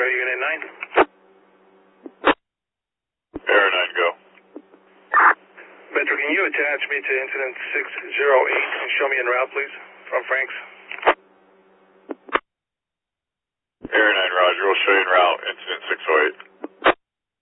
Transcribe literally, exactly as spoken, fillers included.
Unit nine. Air nine, go. Metro, can you attach me to incident six zero eight and show me en route, please, from Frank's? Air nine, roger. We'll show you en route, incident six oh eight.